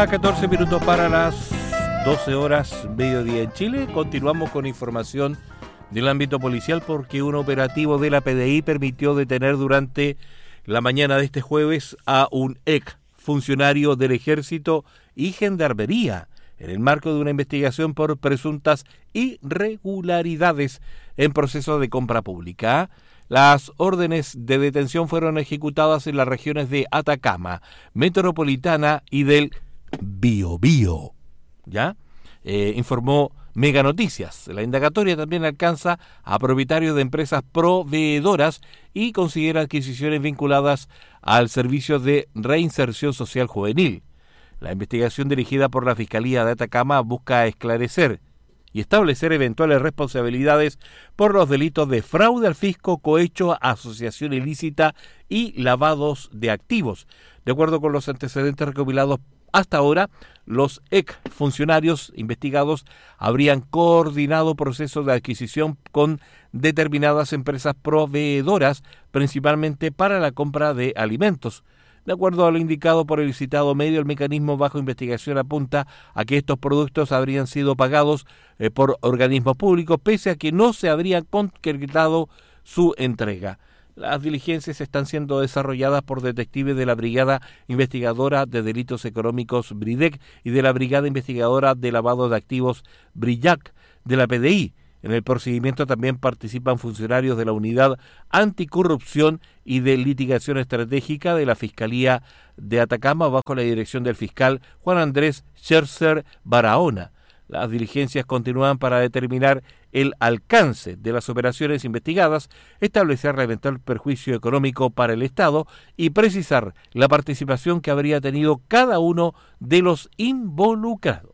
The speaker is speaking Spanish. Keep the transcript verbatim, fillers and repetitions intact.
Ya catorce minutos para las doce horas, mediodía en Chile. Continuamos con información del ámbito policial porque un operativo de la P D I permitió detener durante la mañana de este jueves a un ex funcionario del Ejército y Gendarmería en el marco de una investigación por presuntas irregularidades en proceso de compra pública. Las órdenes de detención fueron ejecutadas en las regiones de Atacama, Metropolitana y del Biobío. ¿Ya? Eh, informó Mega Noticias. La indagatoria también alcanza a propietarios de empresas proveedoras y considera adquisiciones vinculadas al servicio de reinserción social juvenil. La investigación dirigida por la Fiscalía de Atacama busca esclarecer y establecer eventuales responsabilidades por los delitos de fraude al fisco, cohecho, asociación ilícita y lavados de activos. De acuerdo con los antecedentes recopilados hasta ahora, los ex funcionarios investigados habrían coordinado procesos de adquisición con determinadas empresas proveedoras, principalmente para la compra de alimentos. De acuerdo a lo indicado por el citado medio, el mecanismo bajo investigación apunta a que estos productos habrían sido pagados eh, por organismos públicos, pese a que no se habría concretado su entrega. Las diligencias están siendo desarrolladas por detectives de la Brigada Investigadora de Delitos Económicos BRIDEC y de la Brigada Investigadora de Lavado de Activos BRILLAC de la P D I. En el procedimiento también participan funcionarios de la Unidad Anticorrupción y de Litigación Estratégica de la Fiscalía de Atacama bajo la dirección del fiscal Juan Andrés Scherzer Barahona. Las diligencias continúan para determinar el alcance de las operaciones investigadas, establecer el eventual perjuicio económico para el Estado y precisar la participación que habría tenido cada uno de los involucrados.